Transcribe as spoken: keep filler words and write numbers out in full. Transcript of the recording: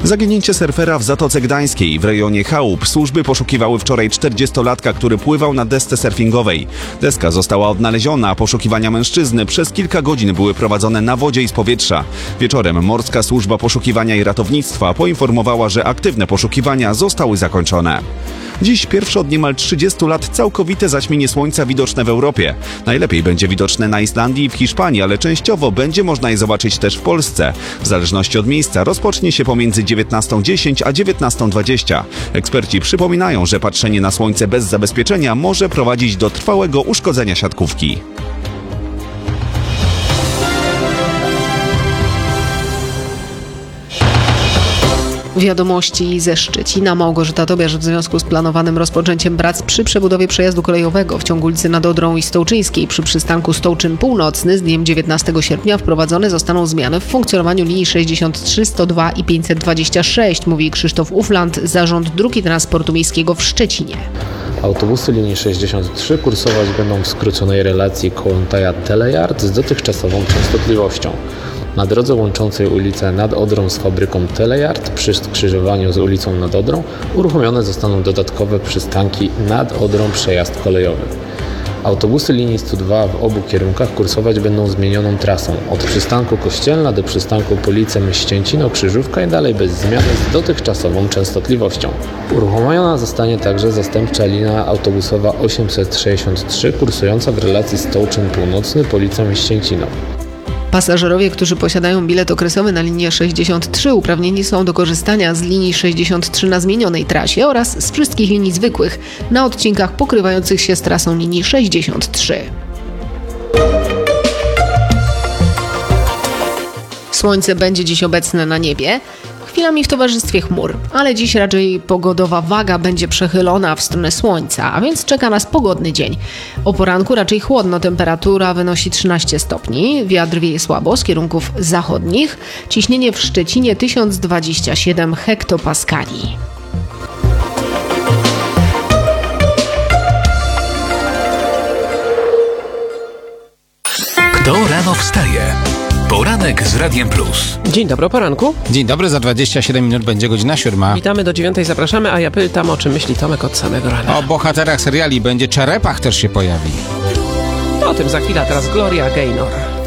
Zaginięcie surfera w Zatoce Gdańskiej w rejonie Chałup. Służby poszukiwały wczoraj czterdziestolatka, który pływał na desce surfingowej. Deska została odnaleziona, a poszukiwania mężczyzny przez kilka godzin były prowadzone na wodzie i z powietrza. Wieczorem Morska Służba Poszukiwania i Ratownictwa poinformowała, że aktywne poszukiwania zostały zakończone. Dziś pierwsze od niemal trzydziestu lat całkowite zaćmienie słońca widoczne w Europie. Najlepiej będzie widoczne na Islandii i w Hiszpanii, ale częściowo będzie można je zobaczyć też w Polsce. W zależności od miejsca rozpocznie się pomiędzy dziewiętnastą dziesięć a dziewiętnastą dwadzieścia. Eksperci przypominają, że patrzenie na słońce bez zabezpieczenia może prowadzić do trwałego uszkodzenia siatkówki. Wiadomości ze Szczecina. Małgorzata Tobiasz w związku z planowanym rozpoczęciem prac przy przebudowie przejazdu kolejowego w ciągu ulicy nad Odrą i Stołczyńskiej przy przystanku Stołczyn Północny z dniem dziewiętnastego sierpnia wprowadzone zostaną zmiany w funkcjonowaniu linii sześćdziesiąt trzy, sto dwa i pięćset dwadzieścia sześć, mówi Krzysztof Ufland, Zarząd Dróg i Transportu Miejskiego w Szczecinie. Autobusy linii sześćdziesiąt trzy kursować będą w skróconej relacji Kołątaja-Telejard z dotychczasową częstotliwością. Na drodze łączącej ulicę Nad Odrą z fabryką Telejard przy skrzyżowaniu z ulicą Nad Odrą uruchomione zostaną dodatkowe przystanki Nad Odrą przejazd kolejowy. Autobusy linii sto dwa w obu kierunkach kursować będą zmienioną trasą od przystanku Kościelna do przystanku Police-Myścięcino-Krzyżówka i dalej bez zmiany z dotychczasową częstotliwością. Uruchomiona zostanie także zastępcza linia autobusowa osiemset sześćdziesiąt trzy kursująca w relacji Stołczyn Północny Police-Myścięcino. Pasażerowie, którzy posiadają bilet okresowy na linię sześćdziesiąt trzy, uprawnieni są do korzystania z linii sześćdziesiąt trzy na zmienionej trasie oraz z wszystkich linii zwykłych na odcinkach pokrywających się z trasą linii sześćdziesiąt trzy. Słońce będzie dziś obecne na niebie, chwilami w towarzystwie chmur, ale dziś raczej pogodowa waga będzie przechylona w stronę słońca, a więc czeka nas pogodny dzień. O poranku raczej chłodno, temperatura wynosi trzynaście stopni, wiatr wieje słabo z kierunków zachodnich, ciśnienie w Szczecinie tysiąc dwadzieścia siedem hektopaskali. Kto rano wstaje? Poranek z Radiem Plus. Dzień dobry, o poranku. Dzień dobry, za dwadzieścia siedem minut będzie godzina siódma. Witamy do dziewiątej, zapraszamy, a ja pytam, o czym myśli Tomek od samego rana. O bohaterach seriali będzie Czerepach też się pojawi. To o tym za chwilę, teraz Gloria Gaynor.